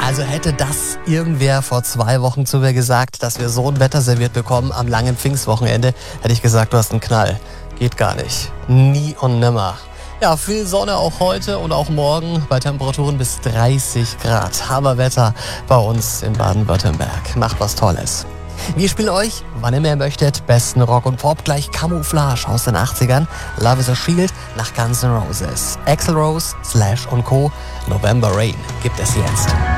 Also hätte das irgendwer vor 2 Wochen zu mir gesagt, dass wir so ein Wetter serviert bekommen am langen Pfingstwochenende, hätte ich gesagt, du hast einen Knall. Geht gar nicht. Nie und nimmer. Ja, viel Sonne auch heute und auch morgen bei Temperaturen bis 30 Grad. Hammerwetter bei uns in Baden-Württemberg. Macht was Tolles. Wir spielen euch, wann ihr mehr möchtet, besten Rock und Pop, gleich Camouflage aus den 80ern, Love is a Shield nach Guns N' Roses, Axl Rose, Slash und Co. November Rain gibt es jetzt.